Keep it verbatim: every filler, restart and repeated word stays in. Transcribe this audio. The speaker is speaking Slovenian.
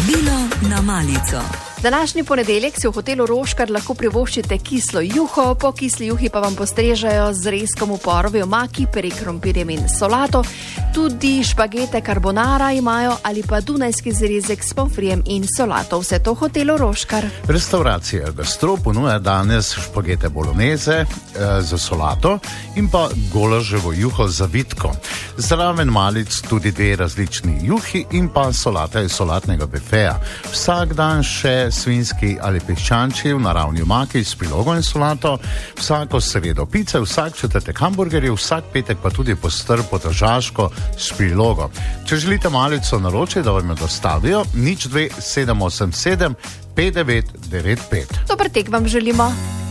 Vabilo na malico. Današnji ponedeljek si v hotelu Roškar lahko privoščite kislo juho, po kisli juhi pa vam postrežejo z rezkom v porovi omaki, peri krompirjem in solato. Tudi špagete carbonara imajo ali pa dunajski zrezek s pomfrijem in solato. Vse to v hotelu Roškar. Restauracija Gastro ponuja danes špagete bolognese eh, za solato in pa golaževo juho za vitko. Zraven malic tudi dve različni juhi in pa solata iz solatnega bifeja. Vsak dan še svinjski ali piščančji v naravni omaki s prilogo in solato, vsako sredo pice, vsak četrtek hamburgerji, vsak petek pa tudi postr potržaško s prilogo. Če želite malico naročiti, da vam jo dostavijo, nič dve sedem osem sedem pet devet devet pet. Dober tek vam želimo.